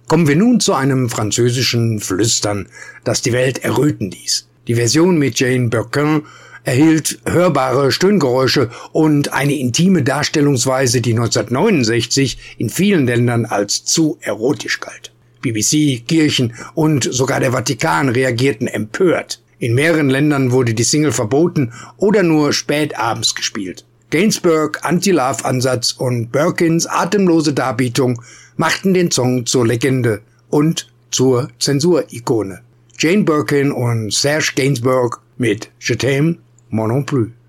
Kommen wir nun zu einem französischen Flüstern, das die Welt erröten ließ. Die Version mit Jane Birkin erhielt hörbare Stöhngeräusche und eine intime Darstellungsweise, die 1969 in vielen Ländern als zu erotisch galt. BBC, Kirchen und sogar der Vatikan reagierten empört. In mehreren Ländern wurde die Single verboten oder nur spät abends gespielt. Gainsbourg Anti-Love-Ansatz und Birkins atemlose Darbietung machten den Song zur Legende und zur Zensurikone. Jane Birkin und Serge Gainsbourg mit Je t'aime, moi non plus.